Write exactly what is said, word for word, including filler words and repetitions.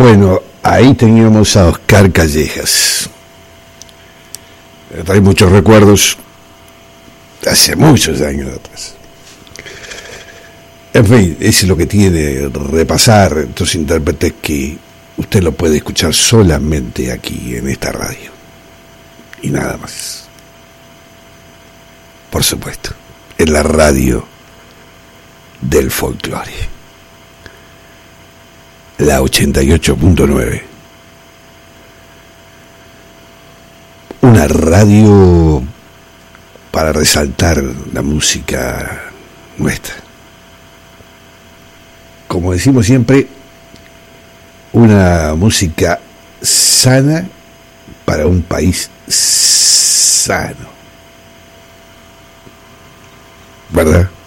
Bueno, ahí teníamos a Oscar Callejas. Trae muchos recuerdos hace muchos años atrás. En fin, eso es lo que tiene repasar estos intérpretes que usted lo puede escuchar solamente aquí en esta radio. Y nada más. Por supuesto, en la radio del folclore. La ochenta y ocho punto nueve. Una radio para resaltar la música nuestra. Como decimos siempre, una música sana para un país sano. ¿Verdad?